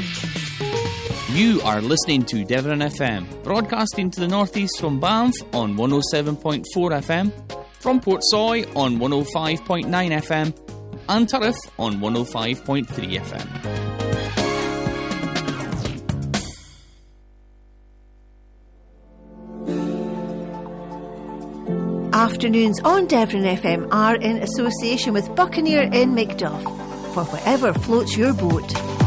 You are listening to Devon FM, broadcasting to the northeast from Banff on 107.4 FM, from Portsoy on 105.9 FM, and Turriff on 105.3 FM. Afternoons on Devon FM are in association with Buccaneer in Macduff, for whatever floats your boat.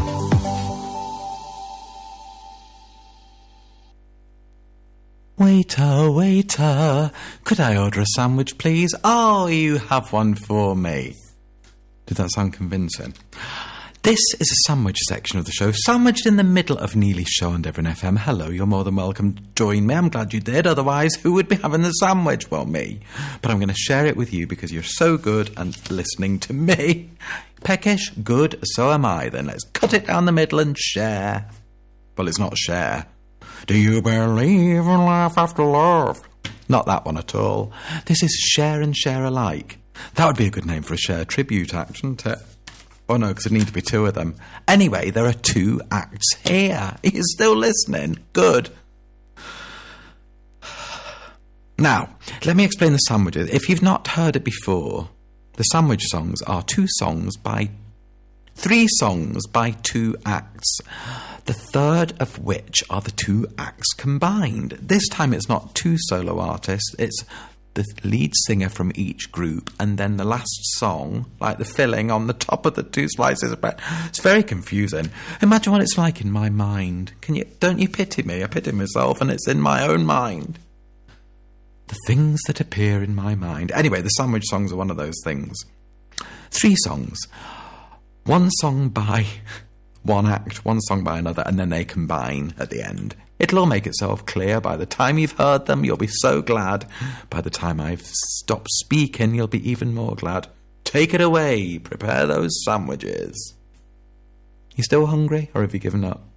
Waiter, waiter, could I order a sandwich, please? Oh, you have one for me. Did that sound convincing? This is a sandwich section of the show, sandwiched in the middle of Neely's show on Devon FM. Hello, you're more than welcome to join me. I'm glad you did, otherwise who would be having the sandwich? Well, me. But I'm going to share it with you because you're so good and listening to me. Peckish? Good, so am I. Then let's cut it down the middle and share. Well, it's not share. Do you believe in life after love? Not that one at all. This is Share and Share Alike. That would be a good name for a Share tribute act, wouldn't it? Oh no, because there'd need to be two of them. Anyway, there are two acts here. Are you still listening? Good. Now, let me explain the sandwiches. If you've not heard it before, the sandwich songs are three songs by two acts. The third of which are the two acts combined. This time it's not two solo artists, it's the lead singer from each group, and then the last song, like the filling on the top of the two slices of bread. It's very confusing. Imagine what it's like in my mind. Don't you pity me? I pity myself, and it's in my own mind. The things that appear in my mind. Anyway, the sandwich songs are one of those things. 3 songs. One song by one act, one song by another, and then they combine at the end. It'll all make itself clear. By the time you've heard them, you'll be so glad. By the time I've stopped speaking, you'll be even more glad. Take it away. Prepare those sandwiches. You still hungry, or have you given up?